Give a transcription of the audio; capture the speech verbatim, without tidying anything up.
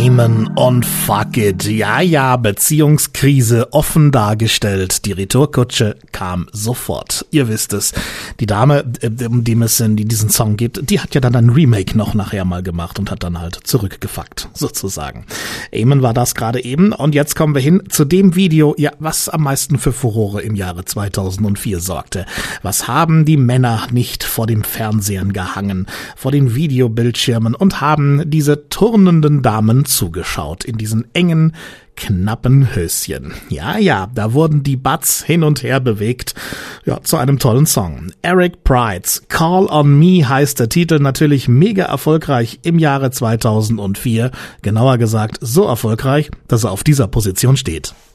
Amon und Fuck It. Ja, ja, Beziehungskrise offen dargestellt. Die Retourkutsche kam sofort. Ihr wisst es. Die Dame, um die es in diesen Song geht, die hat ja dann ein Remake noch nachher mal gemacht und hat dann halt zurückgefuckt, sozusagen. Amon war das gerade eben. Und jetzt kommen wir hin zu dem Video, ja, was am meisten für Furore im Jahre zweitausendvier sorgte. Was haben die Männer nicht vor dem Fernsehern gehangen, vor den Videobildschirmen und haben diese turnenden Damen zugeschaut in diesen engen, knappen Höschen. Ja, ja, da wurden die Butts hin und her bewegt, ja, zu einem tollen Song. Eric Prydz, Call on Me heißt der Titel, natürlich mega erfolgreich im Jahre zweitausendvier. Genauer gesagt, so erfolgreich, dass er auf dieser Position steht.